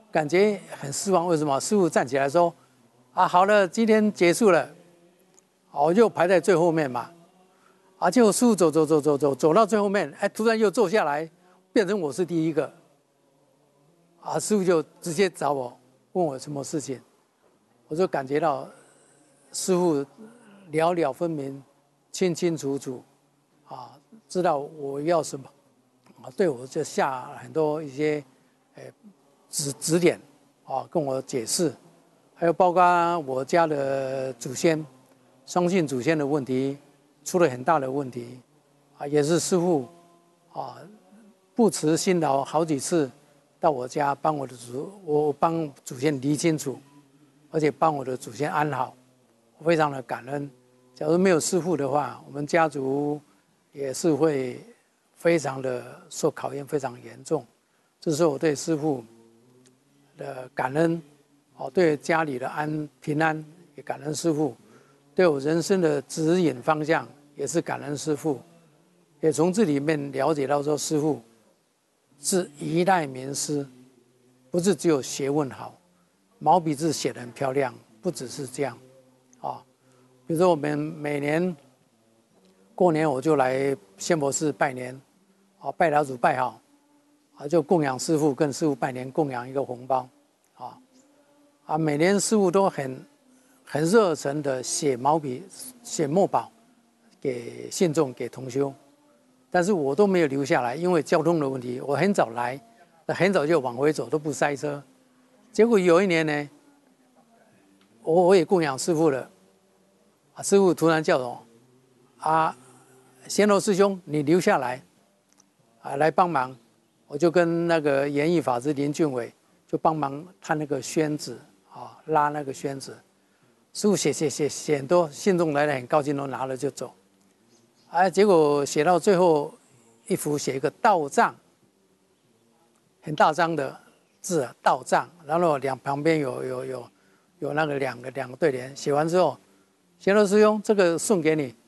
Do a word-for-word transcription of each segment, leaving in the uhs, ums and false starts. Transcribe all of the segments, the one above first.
感觉很失望。为什么？师傅站起来说：“啊，好了，今天结束了。”我就排在最后面嘛。啊，结果师傅走走走走走走到最后面，哎，突然又坐下来，变成我是第一个。啊，师傅就直接找我，问我什么事情，我就感觉到师傅了了分明，清清楚楚，啊，知道我要什么，啊，对我就下很多一些，呃，指指点，啊，跟我解释，还有包括我家的祖先，双姓祖先的问题。出了很大的问题，啊，也是师父，啊，不辞辛劳好几次到我家帮我的祖，我帮祖先理清楚，而且帮我的祖先安好，我非常的感恩。假如没有师父的话，我们家族也是会非常的受考验，非常严重。这是我对师父的感恩，哦，对家里的安平安也感恩师父，对我人生的指引方向。也是感恩师父，也从这里面了解到说，师父是一代名师，不是只有学问好，毛笔字写得很漂亮，不只是这样，啊，比如说我们每年过年我就来仙佛寺拜年，啊，拜老祖拜好，啊，就供养师父，跟师父拜年，供养一个红包，啊，啊，每年师父都很很热忱的写毛笔，写墨宝。给信众给同修，但是我都没有留下来，因为交通的问题。我很早来，很早就往回走，都不塞车。结果有一年呢，我我也供养师父了，啊，师父突然叫我，啊，贤罗师兄，你留下来，啊，来帮忙。我就跟那个演艺法师林俊伟就帮忙他那个宣纸啊，拉那个宣纸。师父写写写写很多，信众来了很高兴，都拿了就走。啊，结果写到最后一幅写一个道藏，很大张的字啊，道藏，然后两旁边有有有有那个两个两个对联。写完之后，贤罗师兄，这个送给你。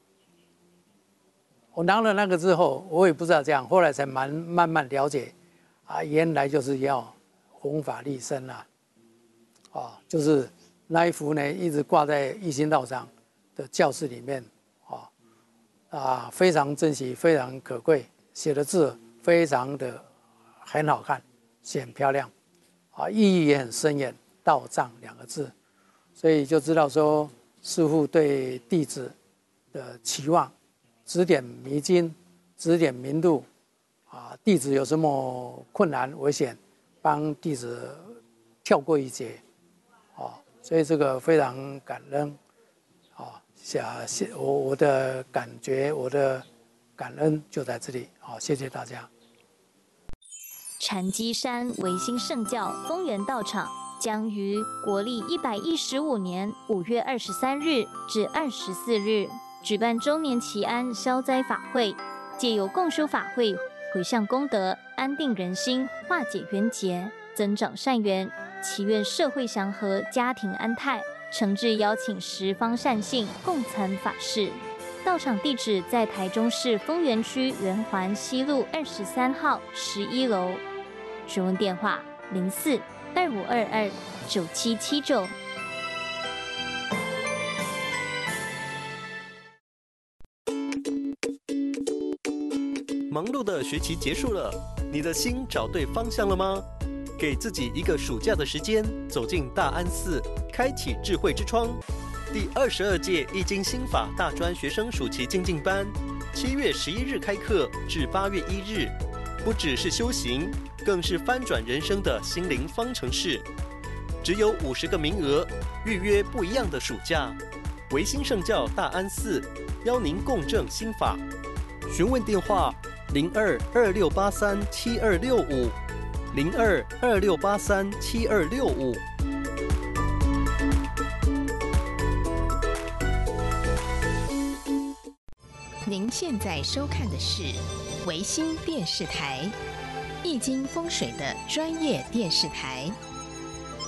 我拿了那个之后，我也不知道这样，后来才慢慢慢了解，啊，原来就是要弘法利生啊，啊，就是那一幅呢，一直挂在一心道场的教室里面。啊，非常珍惜，非常可贵，写的字非常的很好看，写很漂亮，啊，意义也很深远，道藏两个字，所以就知道说师父对弟子的期望，指点迷津，指点明路，啊，弟子有什么困难危险，帮弟子跳过一劫，啊，所以这个非常感恩，啊。谢谢我我的感觉，我的感恩就在这里。好，谢谢大家。 禅机山维新圣教丰源道场将于国历一百一十五年五月二十三日至二十四日举办周年祈安消灾法会，借由共修法会，回向功德，安定人心，化解冤结，增长善缘，祈愿社会祥和，家庭安泰。诚挚邀请十方善信共参法事。道场地址在台中市丰原区圆环西路二十三号十一楼。询问电话：零四二五二二九七七九。 忙碌的学期结束了，你的心找对方向了吗？给自己一个暑假的时间，走进大安寺，开启智慧之窗。第二十二届易经心法大专学生暑期精进班，七月十一日开课至八月一日，不只是修行，更是翻转人生的心灵方程式。只有五十个名额，预约不一样的暑假。维新圣教大安寺邀您共振心法。询问电话：零二二六八三七二六五。零二二六八三七二六五。 您现在收看的是维新电视台，易经风水的专业电视台。